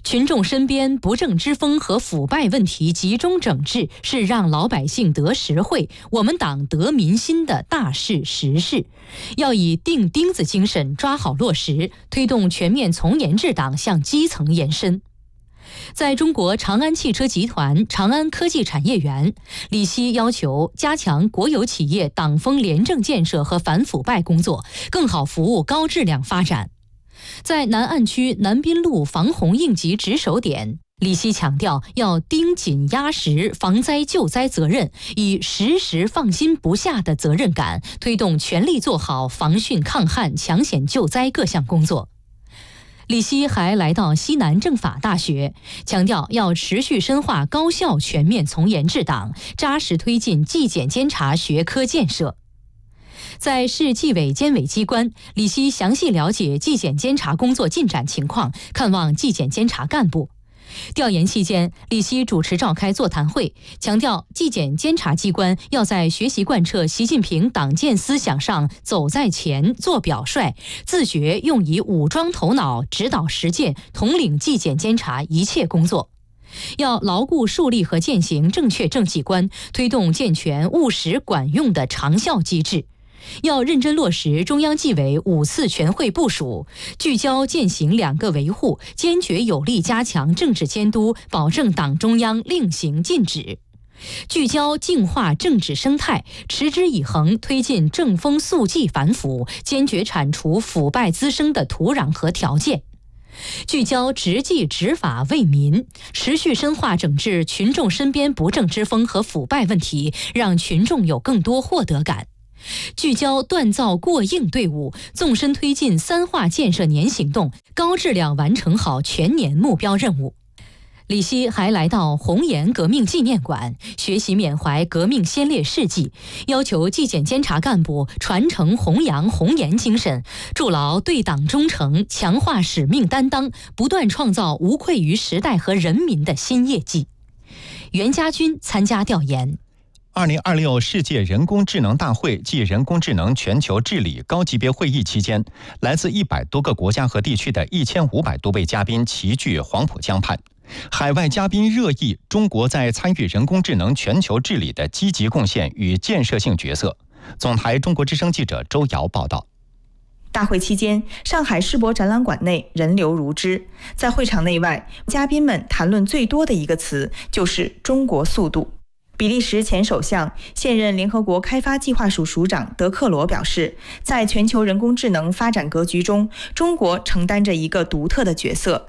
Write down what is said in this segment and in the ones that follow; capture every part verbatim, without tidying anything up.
群众身边不正之风和腐败问题集中整治，是让老百姓得实惠，我们党得民心的大事实事。要以钉钉子精神抓好落实，推动全面从严治党向基层延伸。在中国长安汽车集团长安科技产业园，李希要求加强国有企业党风廉政建设和反腐败工作，更好服务高质量发展。在南岸区南滨路防洪应急值守点，李希强调要盯紧压实防灾救灾责任，以时时放心不下的责任感，推动全力做好防汛抗旱、抢险救灾各项工作。李希还来到西南政法大学，强调要持续深化高效全面从严治党，扎实推进纪检监察学科建设。在市纪委监委机关，李希详细了解纪检监察工作进展情况，看望纪检监察干部。调研期间，李希主持召开座谈会，强调纪检监察机关要在学习贯彻习近平党建思想上走在前、做表率，自觉用以武装头脑指导实践，统领纪检监察一切工作。要牢固树立和践行正确政绩观，推动健全务实管用的长效机制。要认真落实中央纪委五次全会部署，聚焦践行两个维护，坚决有力加强政治监督，保证党中央令行禁止。聚焦净化政治生态，持之以恒推进正风肃纪反腐，坚决铲除腐败滋生的土壤和条件。聚焦执纪执法为民，持续深化整治群众身边不正之风和腐败问题，让群众有更多获得感。聚焦锻造过硬队伍，纵深推进三化建设年行动，高质量完成好全年目标任务。李希还来到红岩革命纪念馆，学习缅怀革命先烈事迹，要求纪检监察干部传承弘扬红岩精神，筑牢对党忠诚，强化使命担当，不断创造无愧于时代和人民的新业绩。袁家军参加调研。 二零二六世界人工智能大会暨人工智能全球治理高级别会议期间，来自一百多个国家和地区的一千五百多位嘉宾齐聚黄浦江畔。海外嘉宾热议中国在参与人工智能全球治理的积极贡献与建设性角色。总台中国之声记者周瑶报道。 大会期间，上海世博展览馆内人流如织，在会场内外，嘉宾们谈论最多的一个词就是中国速度。比利时前首相、现任联合国开发计划署署长德克罗表示，在全球人工智能发展格局中，中国承担着一个独特的角色。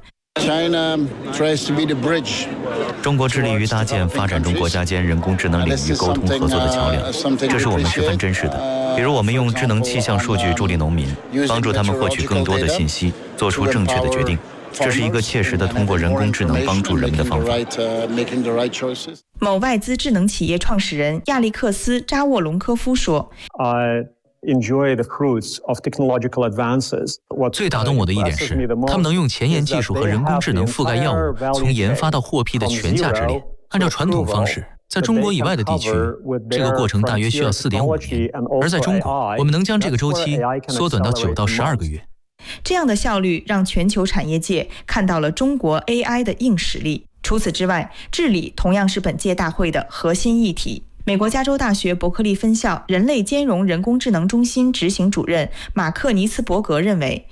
中国致力于搭建发展中国家间人工智能领域沟通合作的桥梁，这是我们十分珍视的。比如，我们用智能气象数据助力农民，帮助他们获取更多的信息，做出正确的决定。这是一个切实的通过人工智能帮助人们的方法。 某外资智能企业创始人亚历克斯·扎沃隆科夫说， 最打动我的一点是，他们能用前沿技术和人工智能覆盖药物从研发到获批的全价值链。按照传统方式，在中国以外的地区，这个过程大约需要 四点五年，而在中国，我们能将这个周期缩短到九到十二个月。 这样的效率让全球产业界看到了中国 A I 的硬实力。除此之外，治理同样是本届大会的核心议题。美国加州大学伯克利分校人类兼容人工智能中心执行主任马克尼茨伯格认为，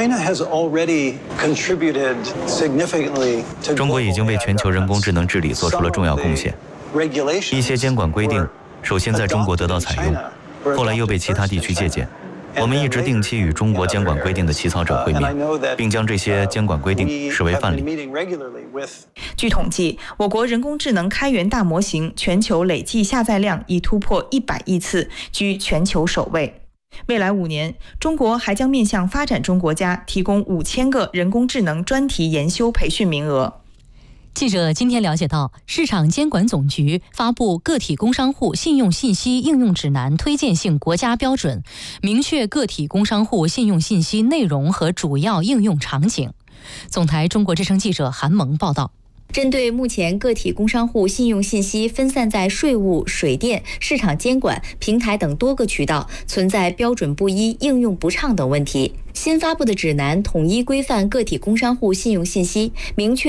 中国已经为全球人工智能治理做出了重要贡献。一些监管规定首先在中国得到采用，后来又被其他地区借鉴。我们一直定期与中国监管规定的起草者会面，并将这些监管规定视为范例。 据统计，我国人工智能开源大模型全球累计下载量已突破一百亿次，居全球首位。未来五年，中国还将面向发展中国家提供五千个人工智能专题研修培训名额。 记者今天了解到，市场监管总局发布《个体工商户信用信息应用指南》推荐性国家标准，明确个体工商户信用信息内容和主要应用场景。总台中国之声记者韩萌报道。 针对目前个体工商户信用信息分散在税务、水电、市场监管、平台等多个渠道，存在标准不一、应用不畅等问题，新发布的指南统一规范个体工商户信用信息，明确